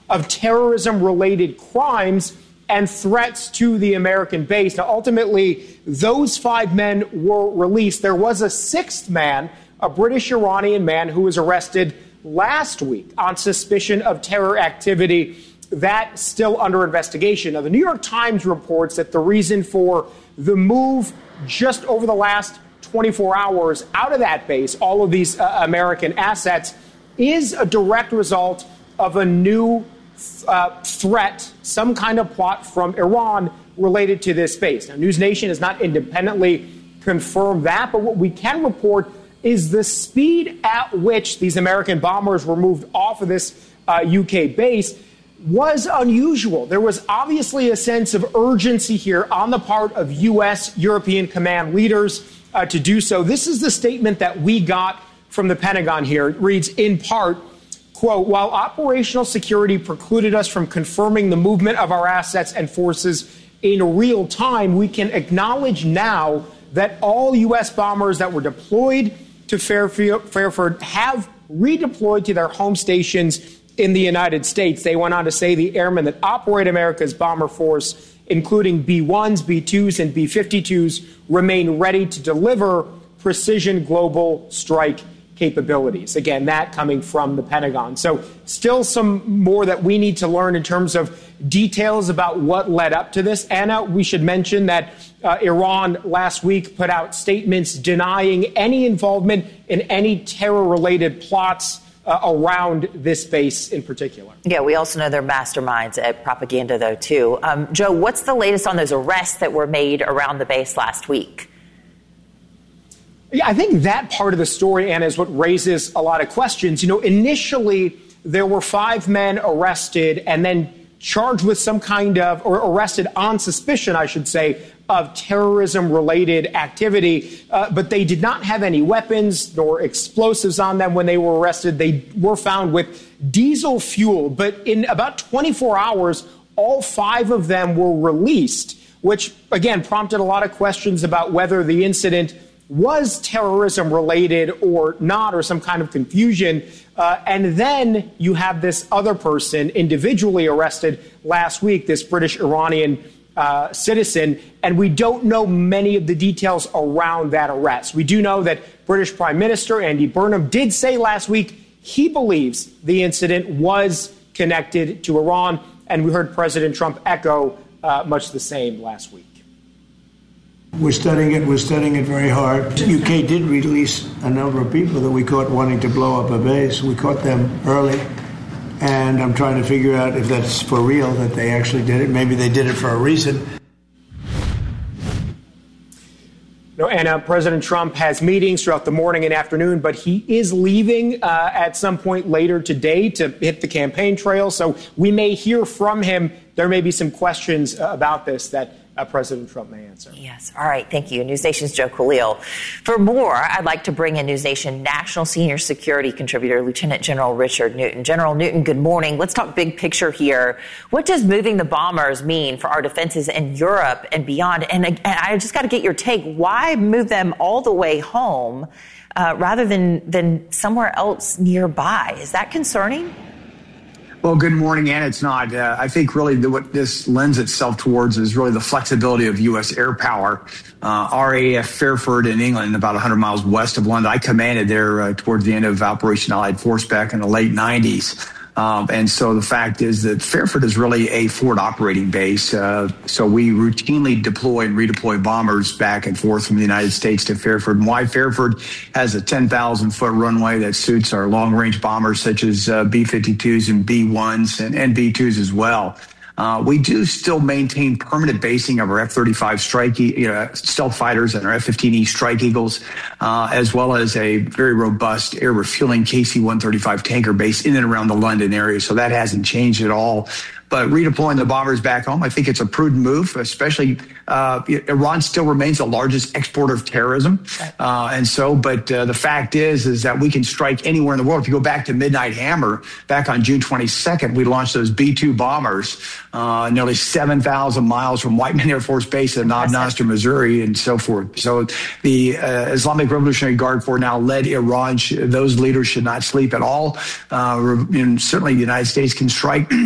of terrorism-related crimes and threats to the American base. Now, ultimately, those 5 men were released. There was a 6th man, a British Iranian man, who was arrested last week on suspicion of terror activity. That's still under investigation. Now, the New York Times reports that the reason for the move just over the last 24 hours out of that base, all of these American assets, is a direct result of a new threat, some kind of plot from Iran related to this base. Now, News Nation has not independently confirmed that, but what we can report is the speed at which these American bombers were moved off of this UK base was unusual. There was obviously a sense of urgency here on the part of U.S. European command leaders to do so. This is the statement that we got from the Pentagon here. It reads, in part, quote, while operational security precluded us from confirming the movement of our assets and forces in real time, we can acknowledge now that all U.S. bombers that were deployed to Fairford have redeployed to their home stations in the United States. They went on to say the airmen that operate America's bomber force, including B-1s, B-2s, and B-52s, remain ready to deliver precision global strike capabilities. Again, that coming from the Pentagon. So still some more that we need to learn in terms of details about what led up to this. Anna, we should mention that Iran last week put out statements denying any involvement in any terror-related plots around this base in particular. Yeah, we also know they're masterminds at propaganda, though, too. Joe, what's the latest on those arrests that were made around the base last week? Yeah, I think that part of the story, Anna, is what raises a lot of questions. You know, initially, there were 5 men arrested and then charged with some kind of, or arrested on suspicion, I should say, of terrorism-related activity, but they did not have any weapons nor explosives on them when they were arrested. They were found with diesel fuel, but in about 24 hours, all 5 of them were released, which, again, prompted a lot of questions about whether the incident was terrorism-related or not, or some kind of confusion. And then you have this other person individually arrested last week, this British Iranian citizen, and we don't know many of the details around that arrest. We do know that British Prime Minister Andy Burnham did say last week he believes the incident was connected to Iran, and we heard President Trump echo much the same last week. We're studying it. We're studying it very hard. The UK did release a number of people that we caught wanting to blow up a base. We caught them early. And I'm trying to figure out if that's for real, that they actually did it. Maybe they did it for a reason. No, and President Trump has meetings throughout the morning and afternoon, but he is leaving at some point later today to hit the campaign trail. So we may hear from him. There may be some questions about this that President Trump may answer. Yes. All right. Thank you. News Nation's Joe Khalil. For more, I'd like to bring in News Nation National Senior Security Contributor, Lieutenant General Richard Newton. General Newton, good morning. Let's talk big picture here. What does moving the bombers mean for our defenses in Europe and beyond? And I just got to get your take. Why move them all the way home rather than somewhere else nearby? Is that concerning? Well, good morning, Anna. It's not. I think really what this lends itself towards is really the flexibility of U.S. air power. RAF Fairford in England, about 100 miles west of London. I commanded there towards the end of Operation Allied Force back in the late 90s. And so the fact is that Fairford is really a forward operating base. So we routinely deploy and redeploy bombers back and forth from the United States to Fairford. And why Fairford has a 10,000-foot runway that suits our long-range bombers such as B-52s and B-1s and B-2s as well. We do still maintain permanent basing of our F-35 stealth fighters and our F-15E Strike Eagles, as well as a very robust air refueling KC-135 tanker base in and around the London area. So that hasn't changed at all. But redeploying the bombers back home, I think it's a prudent move, especially Iran still remains the largest exporter of terrorism. But the fact is that we can strike anywhere in the world. If you go back to Midnight Hammer, back on June 22nd, we launched those B-2 bombers nearly 7,000 miles from Whiteman Air Force Base in Knob Noster, Missouri, and so forth. So the Islamic Revolutionary Guard Corps now led Iran. Those leaders should not sleep at all. And certainly the United States can strike